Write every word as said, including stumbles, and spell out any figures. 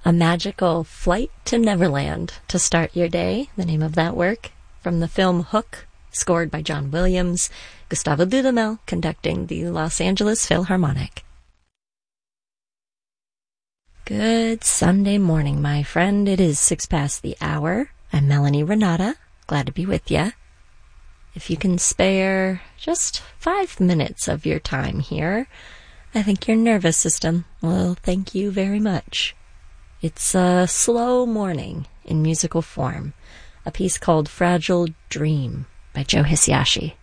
A magical flight to Neverland to start your day, the name of that work, from the film Hook, scored by John Williams, Gustavo Dudamel conducting the Los Angeles Philharmonic. Good Sunday morning, my friend. It is six past the hour. I'm Melanie Renata. Glad to be with ya. If you can spare just five minutes of your time here, I think your nervous system will thank you very much. It's a slow morning in musical form, a piece called Fragile Dream by Joe Hisaishi.